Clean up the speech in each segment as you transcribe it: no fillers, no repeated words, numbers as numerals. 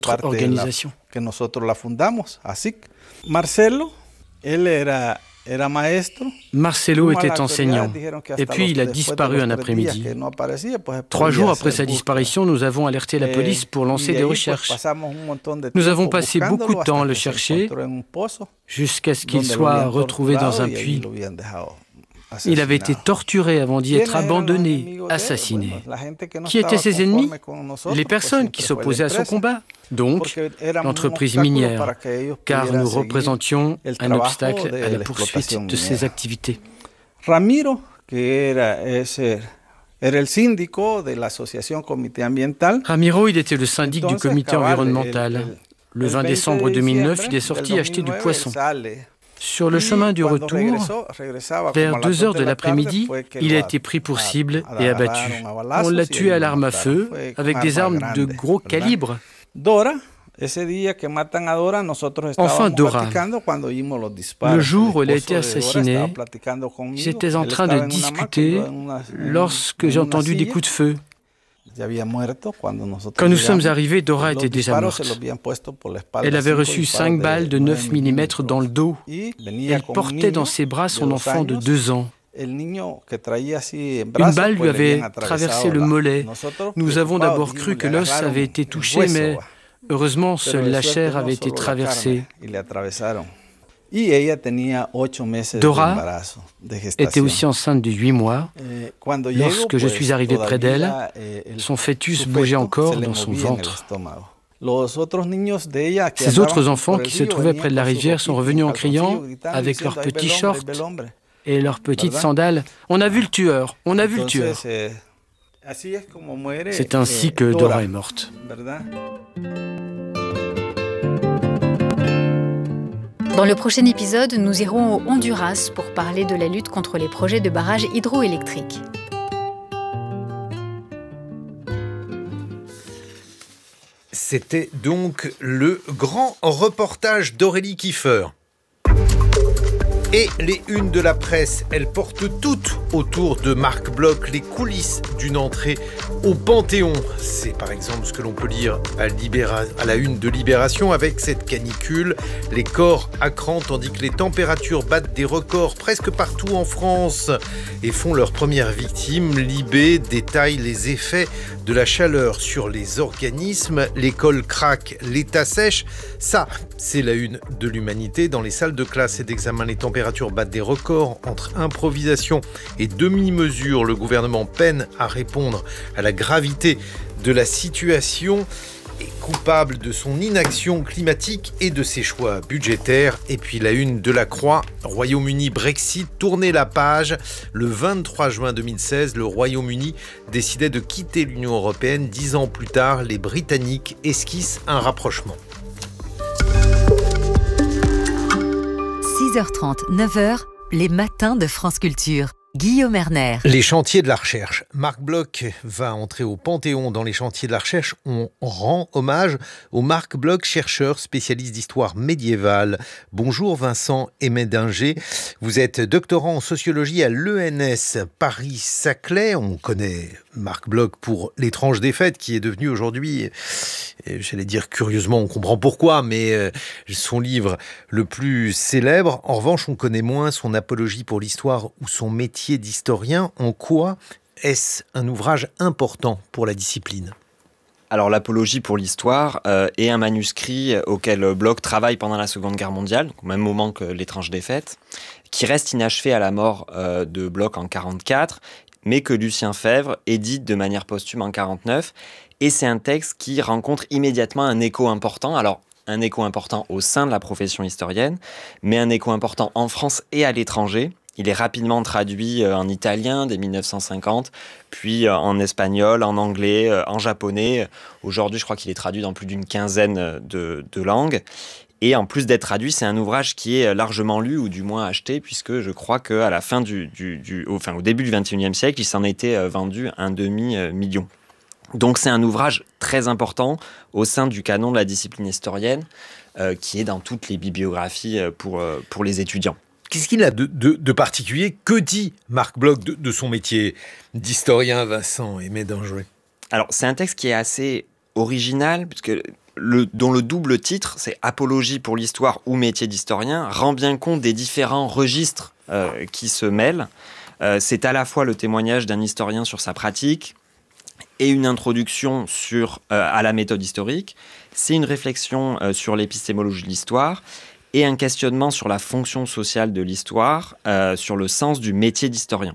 Notre organisation. Que nosotros la fundamos, ASIC. Marcelo, él era maestro. Marcelo était enseignant, et puis il a disparu un après-midi. 3 jours après sa disparition, nous avons alerté la police pour lancer des recherches. Nous avons passé beaucoup de temps à le chercher, jusqu'à ce qu'il soit retrouvé dans un puits. Il avait été torturé avant d'y être abandonné, assassiné. Qui étaient ses ennemis? Les personnes qui s'opposaient à son combat. Donc, l'entreprise minière, car nous représentions un obstacle à la poursuite de ses activités. Ramiro, Ramiro, il était le syndic du comité environnemental. Le 20 décembre 2009, il est sorti acheter du poisson. Sur le chemin du retour, vers 2 heures de l'après-midi, il a été pris pour cible et abattu. On l'a tué à l'arme à feu, avec des armes de gros calibre. Enfin, Dora, le jour où elle a été assassinée, j'étais en train de discuter lorsque j'ai entendu des coups de feu. Quand nous sommes arrivés, Dora était déjà morte. Elle avait reçu 5 balles de 9 mm dans le dos. Elle portait dans ses bras son enfant de 2 ans. Une balle lui avait traversé le mollet. Nous avons d'abord cru que l'os avait été touché, mais heureusement, seule la chair avait été traversée. Dora était aussi enceinte de 8 mois. Lorsque je suis arrivé près d'elle, son fœtus bougeait encore dans son ventre. Ces autres enfants qui se trouvaient près de la rivière sont revenus en criant, avec leurs petits shorts et leurs petites sandales. « On a vu le tueur, on a vu le tueur !» C'est ainsi que Dora est morte. Dans le prochain épisode, nous irons au Honduras pour parler de la lutte contre les projets de barrages hydroélectriques. C'était donc le grand reportage d'Aurélie Kiefer. Et les unes de la presse, elles portent toutes autour de Marc Bloch, les coulisses d'une entrée au Panthéon. C'est par exemple ce que l'on peut lire à la une de Libération avec cette canicule. Les corps à cran tandis que les températures battent des records presque partout en France et font leur première victime. Libé détaille les effets de la chaleur sur les organismes. L'école craque, l'État sèche. Ça, c'est la une de l'Humanité. Dans les salles de classe et d'examen, les températures battent des records. Entre improvisation et demi-mesure, le gouvernement peine à répondre à la gravité de la situation. Est coupable de son inaction climatique et de ses choix budgétaires. Et puis la une de la Croix, Royaume-Uni, Brexit, tournez la page. Le 23 juin 2016, le Royaume-Uni décidait de quitter l'Union européenne. 10 ans plus tard, les Britanniques esquissent un rapprochement. 6h30, 9h, les matins de France Culture. Guillaume Erner. Les chantiers de la recherche. Marc Bloch va entrer au Panthéon dans les chantiers de la recherche. On rend hommage au Marc Bloch, chercheur spécialiste d'histoire médiévale. Bonjour Vincent Hémédinger. Vous êtes doctorant en sociologie à l'ENS Paris-Saclay. On connaît Marc Bloch pour L'étrange défaite qui est devenu aujourd'hui, j'allais dire curieusement, on comprend pourquoi, mais son livre le plus célèbre. En revanche, on connaît moins son apologie pour l'histoire ou son métier d'historien. En quoi est-ce un ouvrage important pour la discipline ? Alors l'apologie pour l'histoire est un manuscrit auquel Bloch travaille pendant la Seconde Guerre mondiale, au même moment que L'étrange défaite, qui reste inachevé à la mort de Bloch en 1944, mais que Lucien Febvre édite de manière posthume en 1949. Et c'est un texte qui rencontre immédiatement un écho important. Alors, un écho important au sein de la profession historienne, mais un écho important en France et à l'étranger. Il est rapidement traduit en italien dès 1950, puis en espagnol, en anglais, en japonais. Aujourd'hui, je crois qu'il est traduit dans plus d'une quinzaine de langues. Et en plus d'être traduit, c'est un ouvrage qui est largement lu, ou du moins acheté, puisque je crois qu'à la fin au début du XXIe siècle, il s'en était vendu 1 demi-million. Donc c'est un ouvrage très important au sein du canon de la discipline historienne, qui est dans toutes les bibliographies pour les étudiants. Qu'est-ce qu'il a de particulier ? Que dit Marc Bloch de son métier d'historien, Vincent Hémédinger ? Alors, c'est un texte qui est assez original, puisque dont le double titre, c'est « Apologie pour l'histoire » ou « Métier d'historien », rend bien compte des différents registres qui se mêlent. C'est à la fois le témoignage d'un historien sur sa pratique et une introduction à la méthode historique. C'est une réflexion sur l'épistémologie de l'histoire et un questionnement sur la fonction sociale de l'histoire, sur le sens du métier d'historien.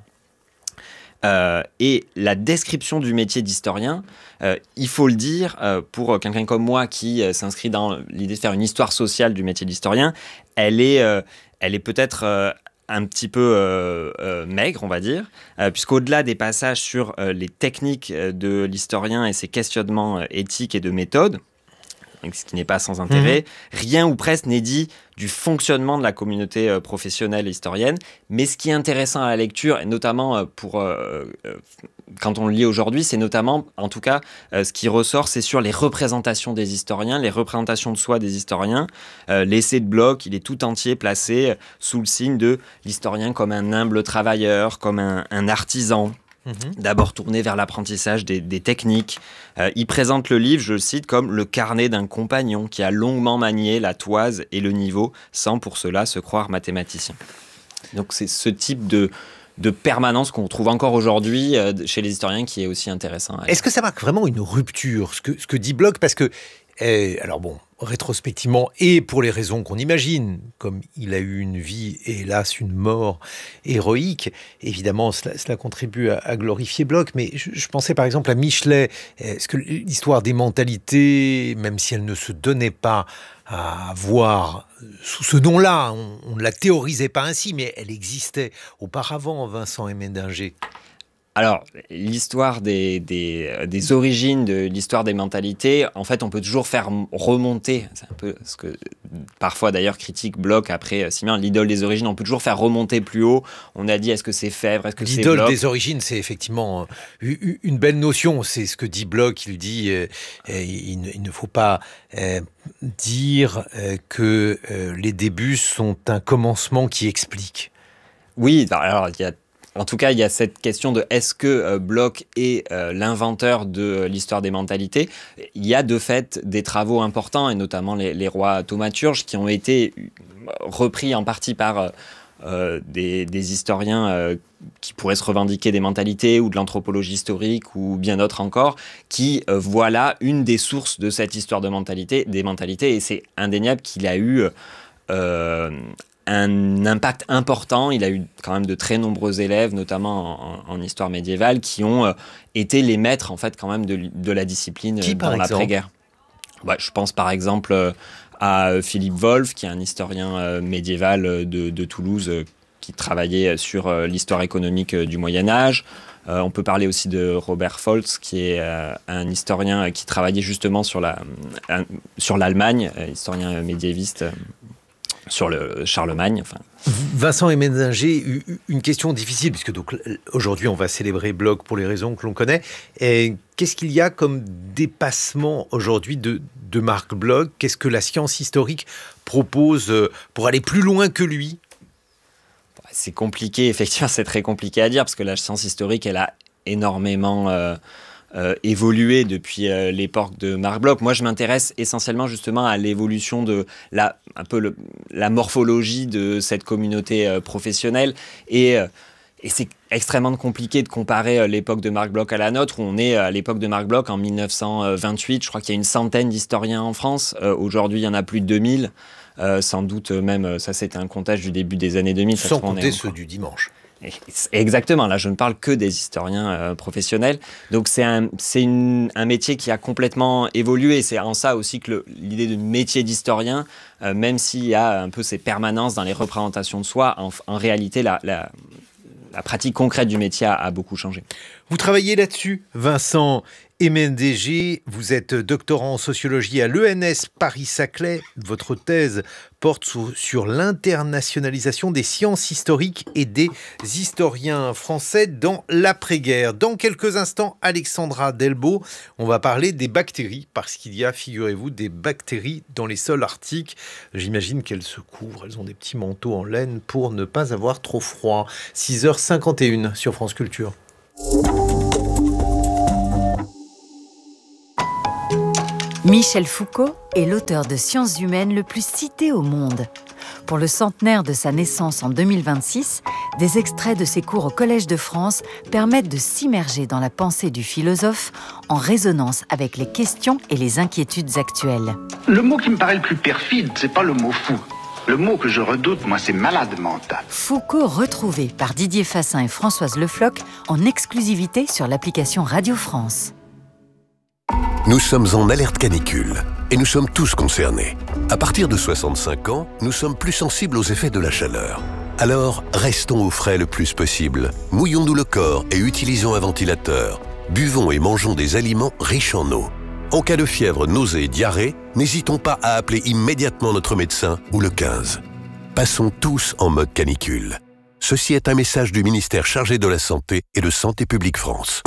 Et la description du métier d'historien, il faut le dire, pour quelqu'un comme moi qui s'inscrit dans l'idée de faire une histoire sociale du métier d'historien, elle est peut-être un petit peu maigre, on va dire, puisqu'au-delà des passages sur les techniques de l'historien et ses questionnements éthiques et de méthode, ce qui n'est pas sans intérêt, rien ou presque n'est dit du fonctionnement de la communauté professionnelle historienne. Mais ce qui est intéressant à la lecture, et notamment quand on le lit aujourd'hui, c'est notamment, en tout cas, ce qui ressort, c'est sur les représentations des historiens, les représentations de soi des historiens. L'essai de Bloch, il est tout entier placé sous le signe de l'historien comme un humble travailleur, comme un artisan. D'abord tourné vers l'apprentissage des techniques. Il présente le livre, je le cite, comme le carnet d'un compagnon qui a longuement manié la toise et le niveau, sans pour cela se croire mathématicien. Donc c'est ce type de permanence qu'on trouve encore aujourd'hui chez les historiens qui est aussi intéressant. Est-ce que ça marque vraiment une rupture, ce que dit Bloch ? Parce que, alors bon, rétrospectivement, et pour les raisons qu'on imagine, comme il a eu une vie et hélas une mort héroïque, évidemment cela contribue à glorifier Bloch, mais je pensais par exemple à Michelet. Est-ce que l'histoire des mentalités, même si elle ne se donnait pas à voir sous ce nom-là, on ne la théorisait pas ainsi, mais elle existait auparavant, Vincent Hémédinger? Alors, l'histoire des origines de l'histoire des mentalités, en fait, on peut toujours faire remonter, c'est un peu ce que parfois d'ailleurs critique Bloch après Siméon, l'idole des origines, on peut toujours faire remonter plus haut. On a dit, est-ce que c'est Fèvre, est-ce que c'est Bloch ? L'idole des origines, c'est effectivement une belle notion, c'est ce que dit Bloch, il dit il ne faut pas dire que les débuts sont un commencement qui explique. Oui, alors en tout cas, il y a cette question de est-ce que Bloch est l'inventeur de l'histoire des mentalités ? Il y a de fait des travaux importants, et notamment les rois thaumaturges, qui ont été repris en partie par des historiens qui pourraient se revendiquer des mentalités ou de l'anthropologie historique ou bien d'autres encore, qui voient là une des sources de cette histoire des mentalités, et c'est indéniable qu'il a eu un impact important. Il a eu quand même de très nombreux élèves, notamment en histoire médiévale, qui ont été les maîtres en fait quand même de la discipline dans l'après-guerre. Je pense par exemple à Philippe Wolff, qui est un historien médiéval de Toulouse, qui travaillait sur l'histoire économique du Moyen-Âge. On peut parler aussi de Robert Foltz, qui est un historien qui travaillait justement sur l'Allemagne, historien médiéviste, sur le Charlemagne. Vincent Hémédinger, une question difficile, puisque donc, aujourd'hui on va célébrer Bloch pour les raisons que l'on connaît. Et qu'est-ce qu'il y a comme dépassement aujourd'hui de Marc Bloch ? Qu'est-ce que la science historique propose pour aller plus loin que lui ? C'est compliqué, effectivement, c'est très compliqué à dire, parce que la science historique, elle a énormément évolué depuis l'époque de Marc Bloch. Moi, je m'intéresse essentiellement justement à l'évolution de la morphologie de cette communauté professionnelle. Et c'est extrêmement compliqué de comparer l'époque de Marc Bloch à la nôtre, où on est à l'époque de Marc Bloch en 1928. Je crois qu'il y a une centaine d'historiens en France. Aujourd'hui, il y en a plus de 2000. Sans doute même, ça c'était un comptage du début des années 2000. Sans compter ceux du dimanche. Exactement, là je ne parle que des historiens professionnels. Donc c'est un métier qui a complètement évolué. C'est en ça aussi que l'idée de métier d'historien, même s'il y a un peu ces permanences dans les représentations de soi, en réalité la pratique concrète du métier a beaucoup changé. Vous travaillez là-dessus, Vincent Hémédinger, vous êtes doctorant en sociologie à l'ENS Paris-Saclay. Votre thèse porte sur l'internationalisation des sciences historiques et des historiens français dans l'après-guerre. Dans quelques instants, Alexandra Delbo, on va parler des bactéries, parce qu'il y a, figurez-vous, des bactéries dans les sols arctiques. J'imagine qu'elles se couvrent, elles ont des petits manteaux en laine pour ne pas avoir trop froid. 6h51 sur France Culture. Michel Foucault est l'auteur de sciences humaines le plus cité au monde. Pour le centenaire de sa naissance en 2026, des extraits de ses cours au Collège de France permettent de s'immerger dans la pensée du philosophe en résonance avec les questions et les inquiétudes actuelles. Le mot qui me paraît le plus perfide, c'est pas le mot fou. Le mot que je redoute, moi, c'est malade mental. Foucault retrouvé par Didier Fassin et Françoise Le Floch en exclusivité sur l'application Radio France. Nous sommes en alerte canicule et nous sommes tous concernés. À partir de 65 ans, nous sommes plus sensibles aux effets de la chaleur. Alors, restons au frais le plus possible. Mouillons-nous le corps et utilisons un ventilateur. Buvons et mangeons des aliments riches en eau. En cas de fièvre, nausées et diarrhée, n'hésitons pas à appeler immédiatement notre médecin ou le 15. Passons tous en mode canicule. Ceci est un message du ministère chargé de la Santé et de Santé publique France.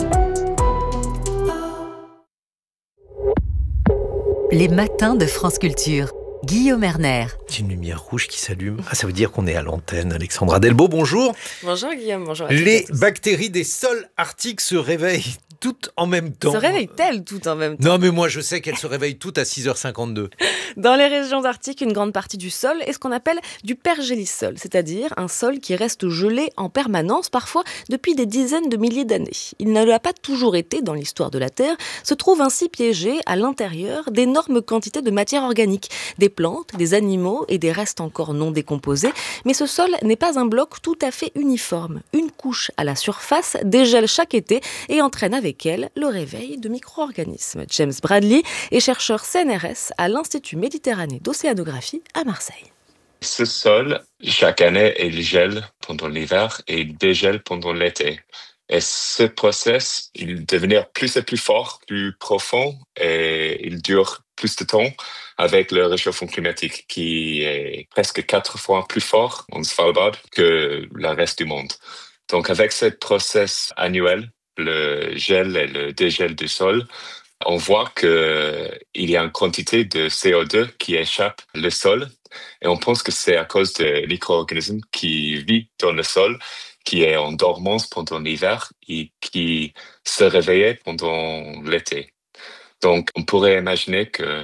Les matins de France Culture. Guillaume Erner. C'est une lumière rouge qui s'allume. Ah, ça veut dire qu'on est à l'antenne. Alexandra Delbo, bonjour. Bonjour Guillaume, bonjour à tous. Les bactéries des sols arctiques se réveillent toutes en même temps. Se réveillent-elles toutes en même temps? Non, mais moi je sais qu'elles se réveillent toutes à 6h52. Dans les régions arctiques, une grande partie du sol est ce qu'on appelle du pergélisol, c'est-à-dire un sol qui reste gelé en permanence, parfois depuis des dizaines de milliers d'années. Il ne l'a pas toujours été dans l'histoire de la Terre, se trouve ainsi piégé à l'intérieur d'énormes quantités de matière organique, des plantes, des animaux et des restes encore non décomposés. Mais ce sol n'est pas un bloc tout à fait uniforme. Une couche à la surface dégèle chaque été et entraîne avec elle le réveil de micro-organismes. James Bradley est chercheur CNRS à l'Institut Méditerranée d'Océanographie à Marseille. Ce sol, chaque année, il gèle pendant l'hiver et il dégèle pendant l'été. Et ce process, il devient plus et plus fort, plus profond et il dure plus de temps avec le réchauffement climatique qui est presque 4 fois plus fort en Svalbard que le reste du monde. Donc avec ce process annuel, le gel et le dégel du sol, on voit qu'il y a une quantité de CO2 qui échappe le sol et on pense que c'est à cause des micro-organismes qui vivent dans le sol, qui est en dormance pendant l'hiver et qui se réveillait pendant l'été. Donc, on pourrait imaginer que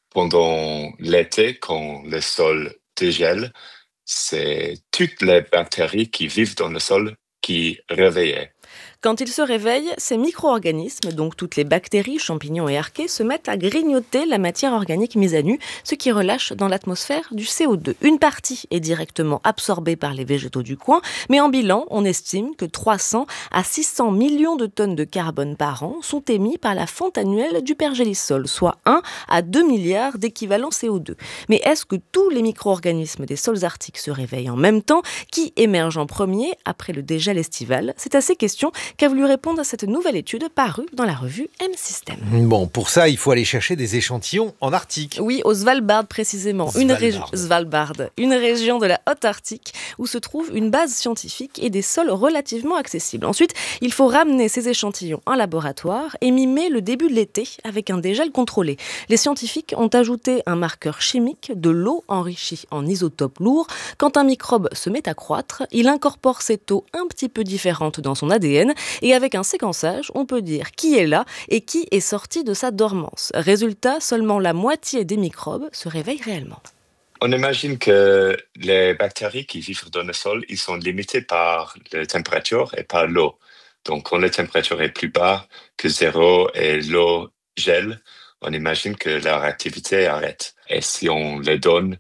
pendant l'été, quand le sol dégèle, c'est toutes les bactéries qui vivent dans le sol qui réveillaient. Quand ils se réveillent, ces micro-organismes, donc toutes les bactéries, champignons et archées, se mettent à grignoter la matière organique mise à nu, ce qui relâche dans l'atmosphère du CO2. Une partie est directement absorbée par les végétaux du coin, mais en bilan, on estime que 300 à 600 millions de tonnes de carbone par an sont émis par la fonte annuelle du pergélisol, soit 1 à 2 milliards d'équivalents CO2. Mais est-ce que tous les micro-organismes des sols arctiques se réveillent en même temps? Qui émerge en premier après le dégel estival? C'est à ces questions qu'a voulu répondre à cette nouvelle étude parue dans la revue M-System. Bon, pour ça, il faut aller chercher des échantillons en Arctique. Oui, au Svalbard précisément. Svalbard, une région de la haute Arctique où se trouve une base scientifique et des sols relativement accessibles. Ensuite, il faut ramener ces échantillons en laboratoire et mimer le début de l'été avec un dégel contrôlé. Les scientifiques ont ajouté un marqueur chimique, de l'eau enrichie en isotopes lourds. Quand un microbe se met à croître, il incorpore cette eau un petit peu différente dans son ADN. Et avec un séquençage, on peut dire qui est là et qui est sorti de sa dormance. Résultat, seulement la moitié des microbes se réveillent réellement. On imagine que les bactéries qui vivent dans le sol, ils sont limitées par la température et par l'eau. Donc, quand la température est plus basse que 0 et l'eau gèle, on imagine que leur activité arrête. Et si on les donne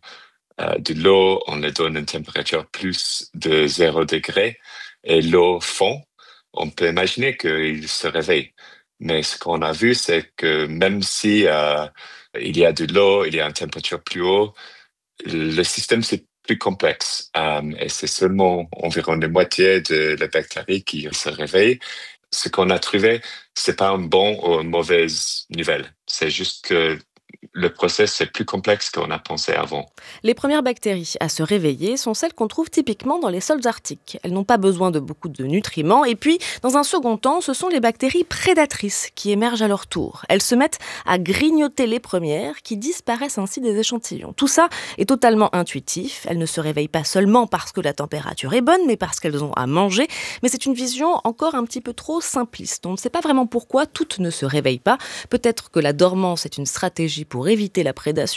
de l'eau, on les donne une température plus de 0 degré et l'eau fond, on peut imaginer qu'ils se réveillent. Mais ce qu'on a vu, c'est que même si il y a de l'eau, il y a une température plus haute, le système c'est plus complexe. Et c'est seulement environ la moitié de la bactérie qui se réveille. Ce qu'on a trouvé, c'est pas une bonne ou une mauvaise nouvelle. C'est juste que le processus est plus complexe qu'on a pensé avant. Les premières bactéries à se réveiller sont celles qu'on trouve typiquement dans les sols arctiques. Elles n'ont pas besoin de beaucoup de nutriments. Et puis, dans un second temps, ce sont les bactéries prédatrices qui émergent à leur tour. Elles se mettent à grignoter les premières qui disparaissent ainsi des échantillons. Tout ça est totalement intuitif. Elles ne se réveillent pas seulement parce que la température est bonne, mais parce qu'elles ont à manger. Mais c'est une vision encore un petit peu trop simpliste. On ne sait pas vraiment pourquoi toutes ne se réveillent pas. Peut-être que la dormance est une stratégie pour éviter la prédation.